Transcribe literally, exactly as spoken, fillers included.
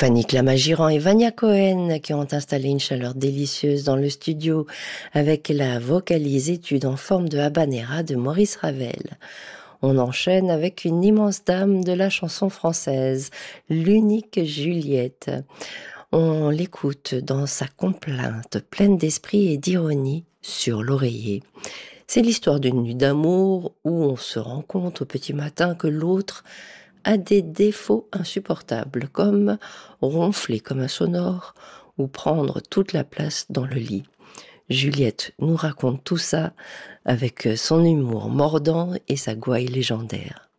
Fanny Clamagirand et Vania Cohen qui ont installé une chaleur délicieuse dans le studio avec la vocalise étude en forme de habanera de Maurice Ravel. On enchaîne avec une immense dame de la chanson française, l'unique Juliette. On l'écoute dans sa complainte pleine d'esprit et d'ironie sur l'oreiller. C'est l'histoire d'une nuit d'amour où on se rend compte au petit matin que l'autre a des défauts insupportables, comme ronfler comme un sonore ou prendre toute la place dans le lit. Juliette nous raconte tout ça avec son humour mordant et sa gouaille légendaire.